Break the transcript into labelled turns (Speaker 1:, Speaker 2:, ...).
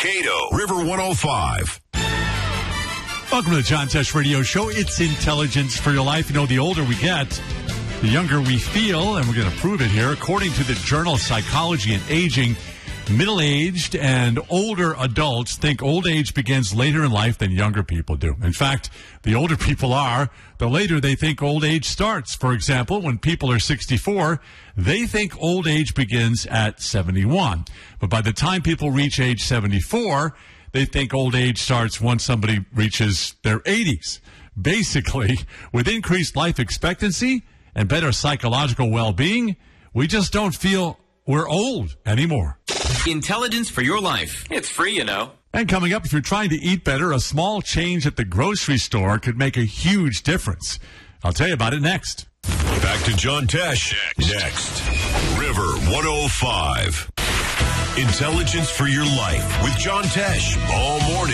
Speaker 1: Mankato, River 105.
Speaker 2: Welcome to the John Tesh Radio Show. It's intelligence for your life. You know, the older we get, the younger we feel, and we're going to prove it here. According to the Journal of Psychology and Aging, middle-aged and older adults think old age begins later in life than younger people do. In fact, the older people are, the later they think old age starts. For example, when people are 64, they think old age begins at 71. But by the time people reach age 74, they think old age starts once somebody reaches their 80s. Basically, with increased life expectancy and better psychological well-being, we just don't feel we're old anymore.
Speaker 3: Intelligence for your life. It's free, you know.
Speaker 2: And coming up, if you're trying to eat better, a small change at the grocery store could make a huge difference. I'll tell you about it next.
Speaker 1: Back to John Tesh. Next. River 105. Intelligence for your life with John Tesh. All morning